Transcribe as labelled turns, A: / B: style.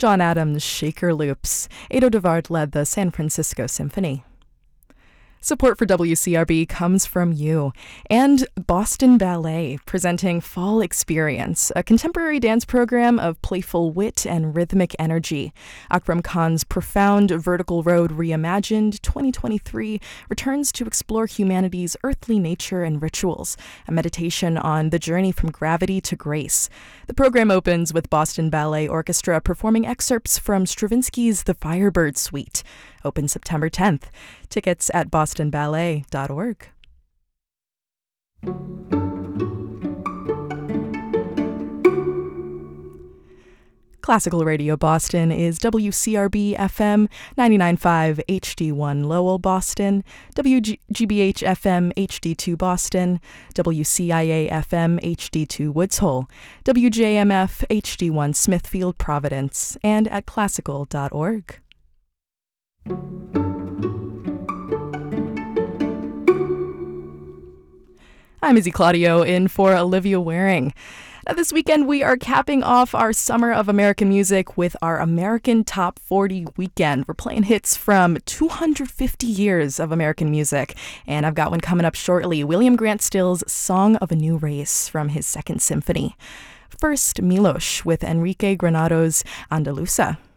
A: John Adams' Shaker Loops. Ado Devard led the San Francisco Symphony. Support for WCRB comes from you and Boston Ballet, presenting Fall Experience, a contemporary dance program of playful wit and rhythmic energy. Akram Khan's profound Vertical Road Reimagined 2023 returns to explore humanity's earthly nature and rituals, a meditation on the journey from gravity to grace. The program opens with Boston Ballet Orchestra performing excerpts from Stravinsky's The Firebird Suite. Open September 10th. Tickets at bostonballet.org. Classical Radio Boston is WCRB FM 99.5 HD1 Lowell, Boston, WGBH FM HD2 Boston, WCIA FM HD2 Woods Hole, WJMF HD1 Smithfield, Providence, and at classical.org. I'm Izzy Claudio in for Olivia Waring. Now, this weekend, we are capping off our Summer of American Music with our American Top 40 weekend. We're playing hits from 250 years of American music, and I've got one coming up shortly. William Grant Still's Song of a New Race from his Second Symphony. First, Milos with Enrique Granado's Andalusa.